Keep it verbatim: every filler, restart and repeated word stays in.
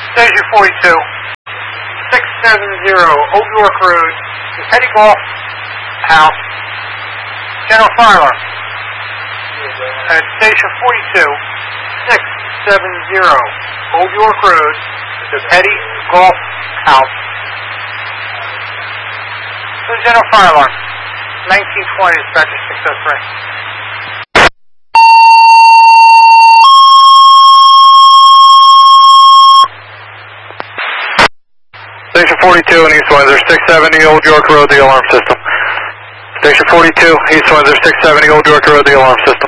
Station forty-two, six seven zero, Old York Road, the Petty Golf House, General Fire Alarm. At Station forty-two, six seven zero, Old York Road, the Petty Golf House. To the General Fire Alarm, nineteen twenty, dispatcher six oh three. Station forty-two in East Windsor, six seventy Old York Road, the alarm system. Station forty-two, East Windsor, six seventy Old York Road, the alarm system.